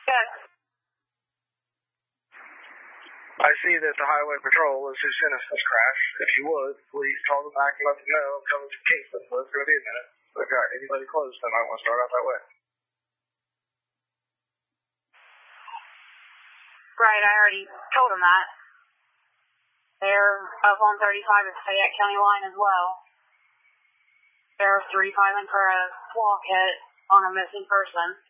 Yes. I see that the highway patrol is who sent us this crash. If you would, please call them back and let them know I'm coming to Kingston, so it's going to be a minute. If they've got anybody close, they might want to start out that way. Right, I already told them that. They're up on 35 at the Fayette County line as well. They're 3 filing for a walk hit on a missing person.